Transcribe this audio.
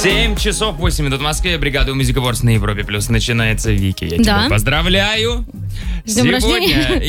7 часов 8 минут в Москве. Бригада Music Awards на Европе Плюс начинается. Вики, я тебя поздравляю. С днем рождения.